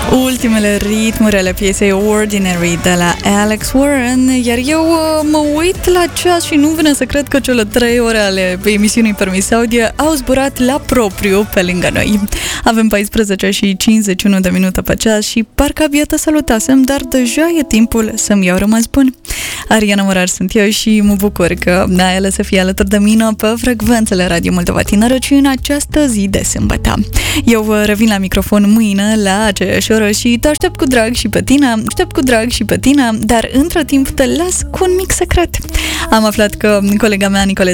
Ultimele ritmuri ale piesei Ordinary de la Alex Warren, iar eu mă uit la ceas și nu vine să cred că cele 3 ore ale emisiunii Permis Audio au zburat la propriu pe lângă noi. Avem 14 și 51 de minute pe ceas și parcă abia te salutasem, dar deja e timpul să-mi iau rămas bun. Ariana Morar sunt eu și mă bucur că ai ales să fii alături de mine pe frecvențele Radio Moldova Tineret în această zi de sâmbătă. Eu revin la microfon mâine la aceeași oră și te aștept cu drag și pe tine, dar între timp te las cu un mic secret. Am aflat că colega mea, Nicoleta